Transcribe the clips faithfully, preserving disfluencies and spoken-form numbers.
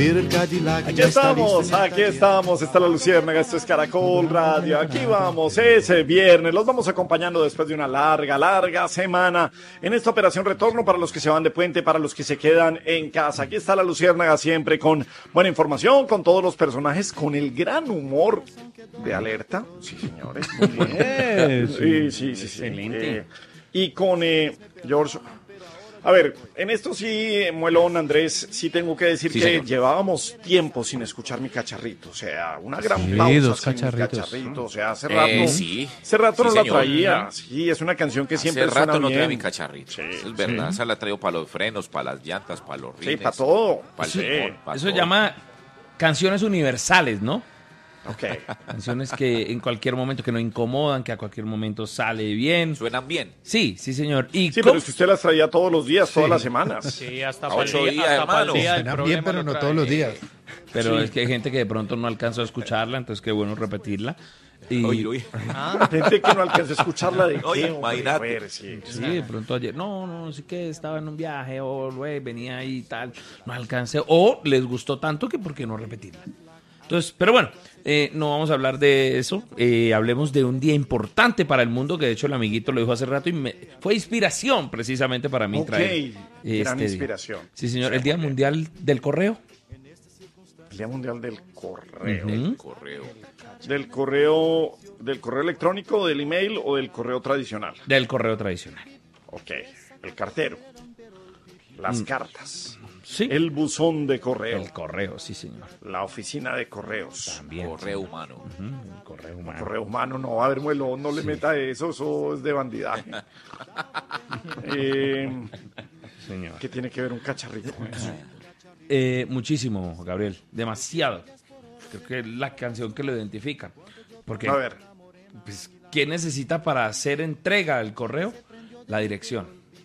Aquí estamos, aquí estamos, está la Luciérnaga, esto es Caracol Radio, aquí vamos, ese viernes, los vamos acompañando después de una larga, larga semana en esta operación retorno para los que se van de puente, para los que se quedan en casa. Aquí está la Luciérnaga siempre con buena información, con todos los personajes, con el gran humor de Alerta, sí señores, muy bien, sí, sí, sí, sí, excelente, eh, y con eh, George. A ver, en esto sí, Muelón, Andrés, sí tengo que decir sí, que señor. llevábamos tiempo sin escuchar mi cacharrito, o sea, una gran Sí, pausa dos sin cacharritos. mi cacharrito, o sea, hace rato, Eh, sí. hace rato Sí, no la señor. traía, sí, es una canción que siempre Hace rato suena no bien. trae mi cacharrito. Sí, es verdad, esa la traigo para los frenos, para las llantas, para los Sí, rines. para todo. Para el Sí. timón, para Eso se todo. llama canciones universales, ¿no? Ok. Canciones que en cualquier momento que no incomodan, que a cualquier momento sale bien. Suenan bien. Sí, sí, señor. Y Sí, ¿cómo? pero es que usted las traía todos los días, todas las semanas. Sí, hasta A para el ocho día, días, hasta para el hermano. día del Suenan problema bien, pero lo no trae. todos los días. Pero es que hay gente que de pronto no alcanzó a escucharla, entonces qué bueno repetirla. Y Oye, oye. Gente que no alcanza a escucharla de Oye, qué, hombre, imagínate. a ver, sí. sí, de pronto ayer, no, no, sí que estaba en un viaje o güey, venía ahí y tal, no alcancé, o les gustó tanto que por qué no repetirla. Entonces, pero bueno, eh, no vamos a hablar de eso, eh, hablemos de un día importante para el mundo, que de hecho el amiguito lo dijo hace rato y me, fue inspiración precisamente para mí Ok, traer gran día. inspiración. Sí, señor, el Día Mundial del Correo. El Día Mundial del Correo. Ujú. Correo. Del correo, del correo electrónico, del email o del correo tradicional. Del correo tradicional. Ok, el cartero, las cartas, Sí. el buzón de correo, El correo, sí, señor. la oficina de correos, También. Correo humano. Ujú, el correo humano. correo humano, no, a ver, Muelo, no le meta eso, eso es de bandidaje. eh, Señor. ¿Qué tiene que ver un cacharrito con eso? Eh, muchísimo, Gabriel. Demasiado. Creo que es la canción que lo identifica. Porque, A ver, pues, ¿qué necesita para hacer entrega del correo? La dirección.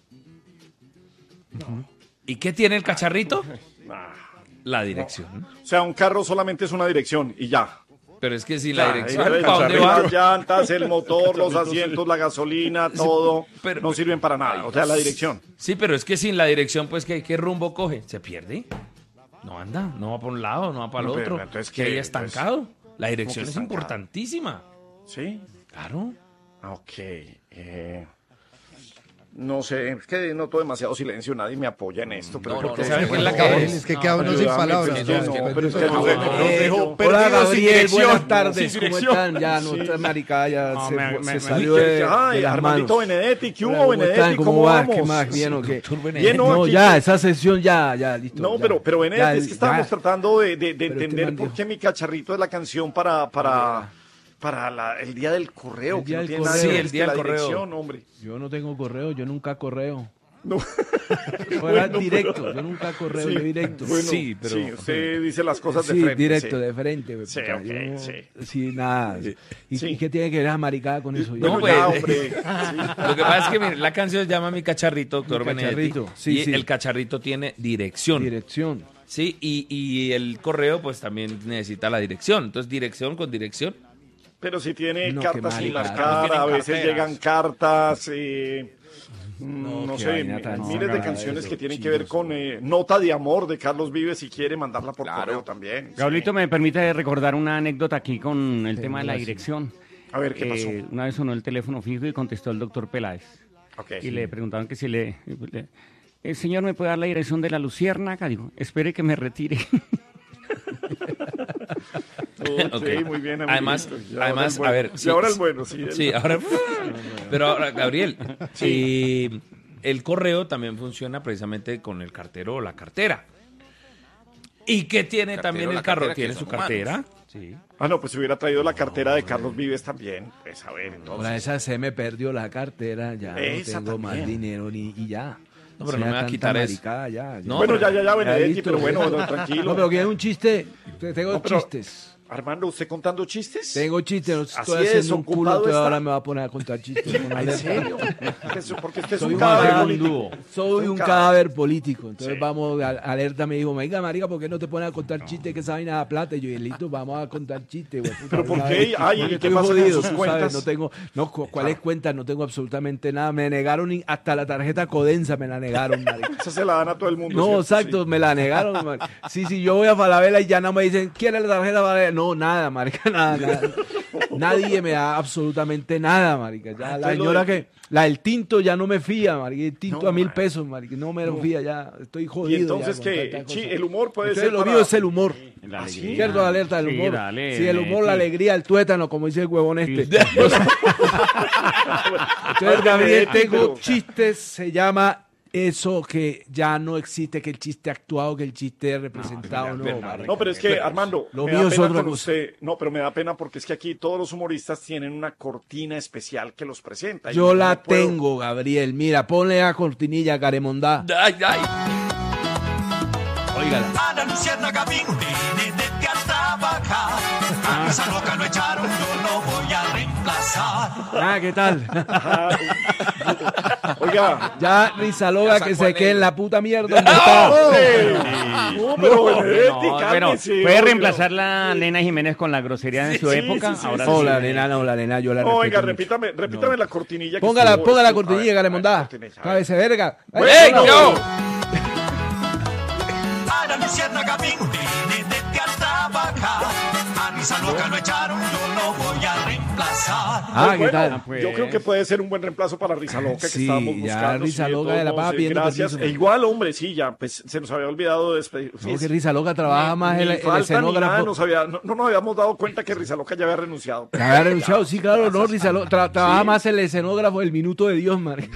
¿Y qué tiene el cacharrito? ah, La dirección. o sea, un carro solamente es una dirección y ya. Pero es que sin la Ya, dirección, el ¿para dónde cacharrito, va? las llantas, el motor, los asientos, la gasolina, todo, pero- no sirven para nada. O sea, la dirección. Sí, pero es que sin la dirección, pues, ¿qué, qué rumbo coge? Se pierde. No anda, no va por un lado, no va para el No, pero otro. entonces, que ¿qué? haya estancado. La dirección que es estancado? importantísima. ¿Sí? Claro. Ah, ok. Eh, no sé, es que noto demasiado silencio, nadie me apoya en esto. Pero No, creo no, que no, ¿saben es qué es la bueno. que Es que queda uno sin Ayúdame, palabras. pues, ya, no, después pero de es que eso. no sé, nos dejó Hola perdidos sin Gabriel, dirección. buenas tardes, Sin ¿cómo dirección. están? Ya, no, Sí. esta marica ya No, se, me- fue- me- se me- salió de, de Ay, las Armandito manos. Benedetti, ¿qué Hola, hubo, ¿cómo Benedetti? están? ¿Cómo ¿Cómo va? vamos? ¿Qué más? ¿Bien o qué? Doctor Benedetti. Bien, no, No, aquí- ya, esa sesión ya, ya, listo. No, ya. pero, pero Benedetti, Ya, es que estábamos ya. tratando de, de- de Pero este entender man por dijo- qué mi cacharrito es la canción para, para, para la- el día del correo. El que día no del tiene nada que correo. ver, Sí, el es día que del la correo. dirección, hombre. Yo no tengo correo, yo nunca correo. No. Fuera Bueno, directo, pero- yo nunca correo, Sí, yo directo. bueno, Sí, pero- sí, usted dice las cosas de Sí, frente. directo, sí. de frente. Sí, puta, ok, yo- sí. Sí, nada. ¿Y, Sí. y qué tiene que ver esa maricada con eso? Bueno, No, pues, ya, hombre. Sí. Lo que pasa es que mire, la canción se llama Mi Cacharrito, doctor Mi Benedetti. Cacharrito, sí, y sí. el cacharrito tiene dirección. Dirección. Sí, y, y el correo pues también necesita la dirección. Entonces, dirección con dirección. Pero si tiene No, qué cartas sin marica. marcar, a veces carteras. llegan cartas, eh, mm, no, qué sé, vaina tan miles de sagrada canciones eso, que tienen que chicos. ver con eh, Nota de Amor de Carlos Vives, si quiere mandarla por Claro. correo también. sí. Gabrielito, me permite recordar una anécdota aquí con el tema de la dirección. A ver, ¿qué pasó? Eh, una vez sonó el teléfono fijo y contestó el doctor Peláez. Ok. Y le preguntaban que si le, le- el señor me puede dar la dirección de la Luciérnaga. Digo, espere que me retire. Ok, Ok. muy bien, amiguito. Además, Y ahora además, el bueno. a ver, Y sí, ahora el sí. bueno, sí. el- Sí, ahora. Pero ahora, Gabriel, eh, el correo también funciona precisamente con el cartero o la cartera. ¿Y qué tiene Cartero, también la el carro? cartera, que ¿Tiene son su cartera? humanos. Sí. Ah, no, pues si hubiera traído la cartera de Carlos Vives también. Pues a ver, Ahora entonces. esa se me perdió la cartera, ya Esa no tengo más también. dinero ni y ya. No, pero O sea, no me va a tanta quitar eso. maricada, ya, ya. No, Bueno, pero- ya, ya, ya, Benedetti, listo. pero bueno, no, tranquilo. No, pero que es un chiste, te- tengo No, pero- chistes. Armando, ¿usted contando chistes? Tengo chistes, no Así estoy es, haciendo un culo, ocupado entonces está. ahora me va a poner a contar chistes. con ¿En alerta. serio? Porque usted es Soy un un cadáver cadáver, político. Soy un cadáver. cadáver político. Entonces Sí. vamos, a, alerta me dijo, venga, marica, ¿por qué no te pones a contar chistes que esa vaina da plata? Y yo, listo, vamos a contar chistes, güey. puta, ¿Pero por una qué? vez. Ay, Porque ¿y qué estoy pasa con jodido, sus tú cuentas? sabes, no tengo, no, cu- ¿cuáles cuentas? No tengo absolutamente nada. Me negaron y hasta la tarjeta Codensa me la negaron, marica. Esa se la dan a todo el mundo. No, ¿cierto? exacto, me la negaron, man. Sí, sí, yo voy a Falabella y ya no me dicen, ¿quiere la tarjeta Falabella? No, nada, marica, nada, nada. Nadie me da absolutamente nada, marica. Ya la entonces lo señora de- que, la del tinto ya no me fía, marica. El tinto No, a mil man. pesos, marica. No me lo fía, ya estoy Y jodido. entonces ya, que con el, tanta chi- cosa. el humor puede Entonces, ser lo para- mío es el humor. La ¿Ah, sí? alegría. ¿Cierto? La alerta del Sí, humor. dale, Sí, el humor, la Benedetti. alegría, el tuétano, como dice el huevón este. Entonces, Ay, Gabriel, Benedetti, tengo pero- chistes, se llama eso que ya no existe, que el chiste actuado, que el chiste representado, no, marica. No, pero es que, Armando, Lo me mío da es pena otra con cosa. usted. No, pero me da pena porque es que aquí todos los humoristas tienen una cortina especial que los presenta. y Yo no la puedo- tengo, Gabriel. Mira, ponle a cortinilla, Caremondá. Ay, ay. Óigala. A la luciérnaga vino Benedetti a trabajar. A esa loca lo echaron, yo lo voy a reemplazar. Ah, ¿qué tal? Oiga, Ya Rizaloga Ya que sacó se el quede en negro. la puta mierda donde está. no, pero Benedetti, No, pero cálmese, puede oiga. reemplazar la Nena Jiménez con la grosería en su sí, época. sí, sí, Ahora sí, No, sí. la nena, no, la nena, yo la No, respeto oiga, mucho. repítame, repítame la cortinilla. que Póngala, estuvo- ponga la estuvo- cortinilla, a ver, Caremondá. a ver, cortinilla, a ver. Cábese verga. ¡Ey, yo! A la luciérnaga vino Benedetti a trabajar. A esa loca lo echaron, yo lo voy a reemplazar. Ah, Pues ¿qué bueno, tal? pues. Yo creo que puede ser un buen reemplazo para Risa Loca que Sí, estábamos ya buscando. Risa sí, Loca todos de la modos, pava sí, pidiendo gracias. permiso. E igual, hombre, sí, ya, pues se nos había olvidado de despedir. No, que Rizaloga trabaja más Ni el, el falta ni nada, escenógrafo. nos había- no, no nos habíamos dado cuenta que Risa Loca ya había renunciado. Que había renunciado, sí, claro, no, Rizaloga tra- trabaja más el escenógrafo del minuto de Dios, man.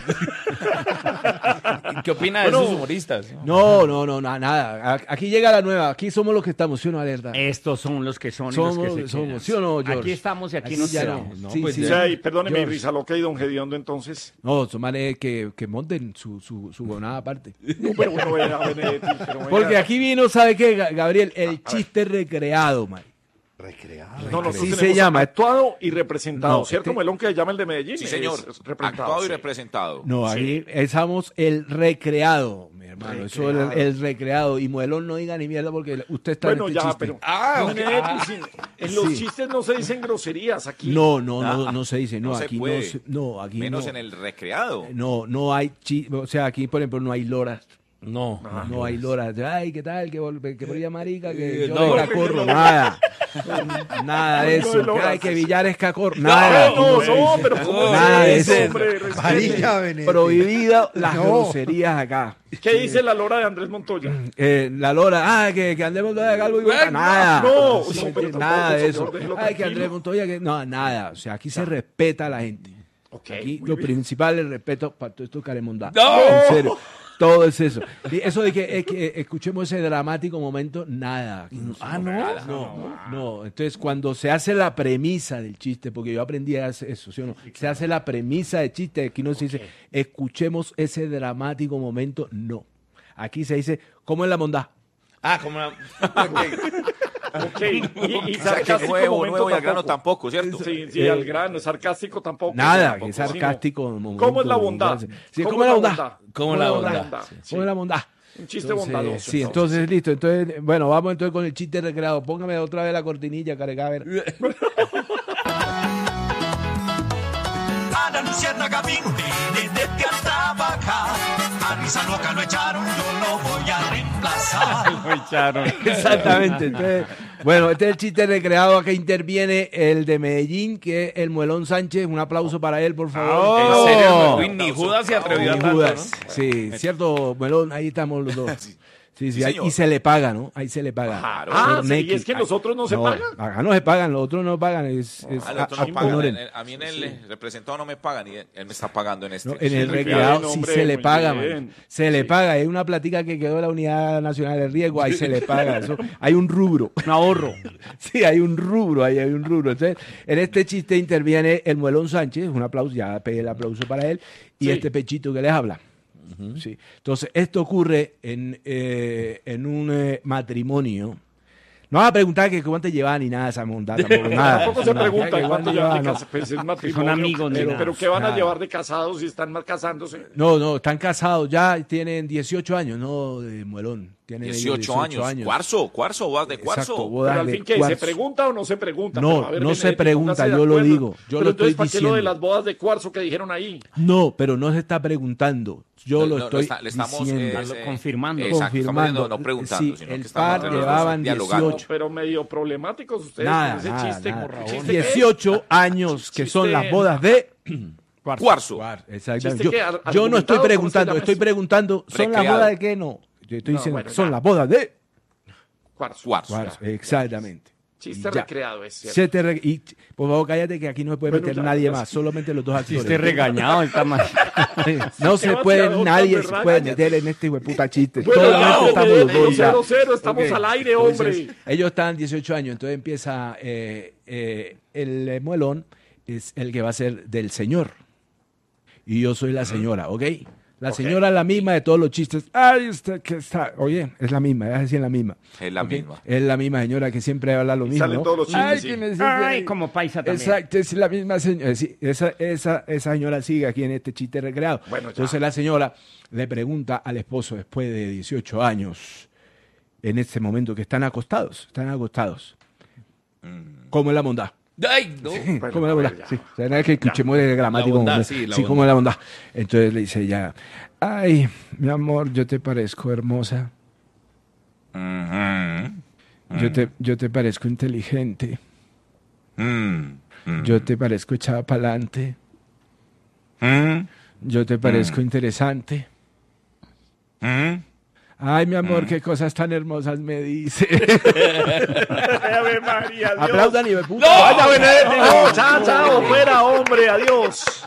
¿Qué opina de Bueno, esos humoristas? No, no, no, na- nada. A- Aquí llega la nueva, aquí somos los que estamos, ¿sí o no, Alerta? Estos son los que son y Somos, los que se somos, quedan. ¿sí o no, George? Aquí estamos y aquí, Aquí nos ya quedamos. no. ¿no? Sí, Pues sí. O sea, y perdóneme, George. Risa Loca y Don Gediondo, entonces. No, son manes que, que monten su, su, su gonada aparte. No, pero bueno, vea, Benedetti, pero venga. Porque aquí vino, ¿sabe qué, Ga- Gabriel? El chiste recreado, man. No, nosotros Sí se tenemos llama. actuado y representado, No, ¿cierto? este- Melón que llama el de Medellín. Sí, señor. es- es representado, Actuado y sí. representado. No, aquí estamos el recreado, mi hermano. Eso es el, el recreado. Y Muelón no diga ni mierda porque usted está Bueno, en este ya, chiste. pero. Ah, ok. Benedetti, sí, en los Sí. chistes no se dicen groserías aquí. No, no, no, no se dice. No, No se aquí puede. no se- no, aquí Menos no. en el recreado. No, no hay chi- o sea, aquí por ejemplo no hay loras. No. No hay loras. Ay, ¿qué tal? Que, vol- que por ella marica, que Eh, yo no. de cacorro, nada. Nada de No, eso. no, no, Que hay no, que sí. Villar es cacorro, nada. No, no, pero ¿cómo Nada de es eso. hombre? Respete. María Benedetti. Prohibido las No. groserías acá. ¿Qué dice la lora de Andrés Montoya? Eh, la Lora, ah, que, que Andrés Montoya haga algo igual. Nada. no, Sí, no, pero nada tampoco, de eso. señor, déjelo Ay, que tranquilo. Andrés Montoya, que no, nada. O sea, aquí se respeta a la gente. Ok, Aquí muy lo bien. principal es el respeto para todo esto caremondá. ¡No! En serio. Todo es eso. Y eso de que, eh, que, eh, escuchemos ese dramático momento, nada. Aquí no se- Ah, ¿no? No, no. Entonces, cuando se hace la premisa del chiste, porque yo aprendí a hacer eso, ¿sí o no? Se hace la premisa del chiste, aquí no se dice, escuchemos ese dramático momento, no. Aquí se dice, ¿cómo es la mondá? Ah, como la... Ok, y, y O sea, que sarcástico nuevo, momento nuevo y al grano tampoco, ¿cierto? Sí, sí, Eh, al grano, sarcástico tampoco. Nada, Tampoco, que es sí, no. sarcástico. momento, ¿Cómo es la bondad? Sí, ¿cómo, es la bondad? ¿Cómo la bondad? bondad? Sí. ¿Cómo es la bondad? Un chiste Entonces, bondadoso. Sí, entonces listo. Entonces, bueno, vamos entonces con el chiste recreado. Póngame otra vez la cortinilla, carecaber. A la luciérnaga vino Benedetti a trabajar. A Risa Loca lo echaron, yo lo voy a reemplazar. Lo echaron. Exactamente. Entonces, bueno, este es el chiste recreado. Acá interviene el de Medellín, que es el Muelón Sánchez. Un aplauso para él, por favor. En serio, Uy, ni Judas se atrevió a Y tanto, Judas. ¿no? Sí, cierto, Muelón, ahí estamos los dos. Sí, sí, Sí, ahí- señor. y se le paga, ¿no? Ahí se le paga. Claro. Ah, Por sí, Neki. y es que los otros no se pagan. Acá no se pagan, los otros no pagan. Es, es Ah, los otros a- no pagan. honoren. En- en- A mí en el eh, representado no me pagan y él él me está pagando en este. No, en el muy recreado bien, sí hombre, se le muy paga, bien. man. Se le paga. Hay una platica que quedó de la Unidad Nacional de Riesgo, ahí se le paga. Eso, hay un rubro. Un ahorro. Sí, hay un rubro, ahí hay un rubro. Entonces, en este chiste interviene el Muelón Sánchez, un aplauso, ya pedí el aplauso para él, y Sí. este pechito que les habla. Sí. Entonces, esto ocurre en, eh, en un eh, matrimonio. No vas a preguntar que cuánto llevan ni nada de esa monda, tampoco nada. Tampoco se Nada. pregunta Que cuánto cuánto llevan de llevan, no. casados. Pues es matrimonio. son amigos, ni pero, nada. pero ¿qué van a Nada. llevar de casados si están más casándose? No, no, están casados ya, tienen dieciocho años, no de muelón. Tienen ellos dieciocho años. Cuarzo, cuarzo, bodas de Exacto, cuarzo. bodas Pero al de fin, ¿qué? ¿Se cuarzo. pregunta o no se pregunta? No, Pero, a ver, no se Benedetti, pregunta, póngase de yo lo acuerdo. digo, yo Pero lo entonces, estoy ¿para qué lo de diciendo. las bodas de cuarzo que dijeron ahí? No, pero no se está preguntando. Yo No, lo no, estoy está- le estamos, diciendo. eh, Lo eh, confirmando. Exacto, estamos Confirmando. diciendo, no preguntando, Sí, sino el que estamos par entre los dos llevaban dialogando. dieciocho. Pero medio problemáticos ustedes Nada, con ese nada, chiste. nada. con- ¿chiste qué? dieciocho años que son Chiste- las bodas de Cuarzo. Exactamente. Chiste Yo, que ar- yo no estoy argumentado, preguntando, ¿cómo se estoy llama preguntando, ¿son las Recreado. bodas de qué? No. Yo estoy No, diciendo, bueno, son ya. las bodas de Cuarzo. Cuarzo. Cuarzo, exactamente. Chiste Ya. recreado, es cierto. Se te re- y, por favor, cállate que aquí no se puede Bueno, meter ya, nadie ya más, sí. solamente los dos Si actores. esté regañado, está mal. No se Sebastián, puede, otra nadie vez, se puede rácate. meter en este hueputa chiste. Bueno, Solamente ya, estamos los Benedetti, dos ya. cero cero, estamos Ok. al aire, Entonces, hombre. ellos están dieciocho años, entonces empieza eh, eh, el eh, muelón es el que va a ser del señor. Y yo soy la señora, ¿ok? La Ok. señora es la misma de todos los chistes. Ay, usted que está. Oye, es la misma, es así es la misma. Es la ¿ok? misma. Es la misma señora que siempre habla lo Y mismo. salen ¿no? todos los chistes, Ay, sí. que necesito- Ay, como paisa también. Exacto, es la misma señora. Sí, esa, esa, esa señora sigue aquí en este chiste recreado. Bueno, ya. Entonces la señora le pregunta al esposo después de dieciocho años, en este momento que están acostados, están acostados. ¿Cómo es la bondad? Ay, no. Bueno, ¿Cómo es la bondad? ya. Sí, o sea, no es que escuchemos el gramático. La bondad, como- sí, la sí, bondad. ¿cómo es la bondad? Entonces le dice ya, ay, mi amor, yo te parezco hermosa. Ujú. Yo te, yo te parezco inteligente. Mm. Mm. Yo te parezco echada para adelante. Mm. Yo te parezco interesante. Mm. Ay, mi amor, qué cosas tan hermosas me dice. Ave María, Dios. Aplaudan y me puta. ¡Vaya, Benedetti! ¡No! ¡Chao, chao! ¡Fuera, hombre! ¡Adiós!